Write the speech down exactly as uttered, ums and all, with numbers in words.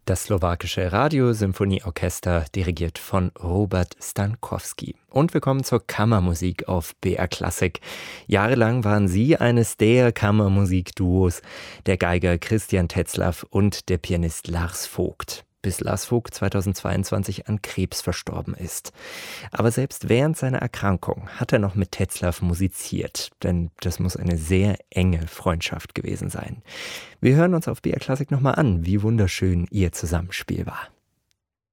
Das slowakische Radiosymphonieorchester, dirigiert von Robert Stankowski. Und wir kommen zur Kammermusik auf B R Klassik. Jahrelang waren sie eines der Kammermusikduos, der Geiger Christian Tetzlaff und der Pianist Lars Vogt. Bis Lars Vogt zweitausendzweiundzwanzig an Krebs verstorben ist. Aber selbst während seiner Erkrankung hat er noch mit Tetzlaff musiziert, denn das muss eine sehr enge Freundschaft gewesen sein. Wir hören uns auf B R Klassik nochmal an, wie wunderschön ihr Zusammenspiel war.